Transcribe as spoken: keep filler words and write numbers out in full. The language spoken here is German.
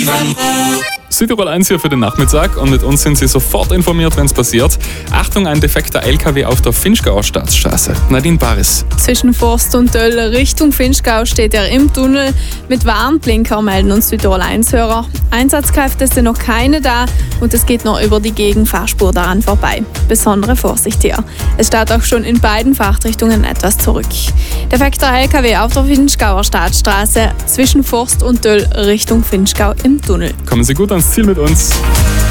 Südtirol eins hier für den Nachmittag und mit uns sind Sie sofort informiert, wenn es passiert. Achtung, ein defekter L K W auf der Finchgauer Staatsstraße. Nadine Baris. Zwischen Forst und Döll Richtung Finchgau steht er im Tunnel. Mit Warnblinker melden uns Südtirol eins Hörer. Einsatzkräfte sind noch keine da und es geht noch über die Gegenfahrspur daran vorbei. Besondere Vorsicht hier. Es steht auch schon in beiden Fahrtrichtungen etwas zurück. Defekter L K W auf der Finchgauer Staatsstraße zwischen Forst und Döll Richtung Finchgau im Tunnel. Kommen Sie gut ans Ziel mit uns.